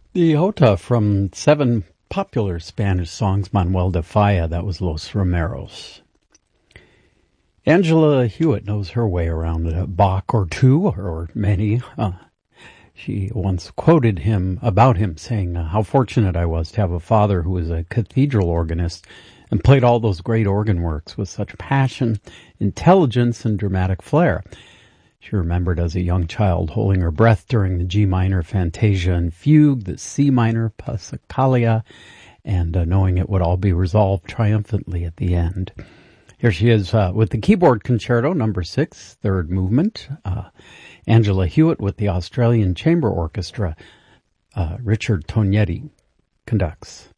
The Jota from 7 popular Spanish songs, Manuel de Falla, that was Los Romeros. Angela Hewitt knows her way around a Bach or two, or many. She once quoted about him saying, how fortunate I was to have a father who was a cathedral organist and played all those great organ works with such passion, intelligence, and dramatic flair. She remembered as a young child holding her breath during the G minor Fantasia and Fugue, the C minor Passacaglia, and knowing it would all be resolved triumphantly at the end. Here she is with the Keyboard Concerto, number 6, third movement. Angela Hewitt with the Australian Chamber Orchestra. Richard Tognetti conducts.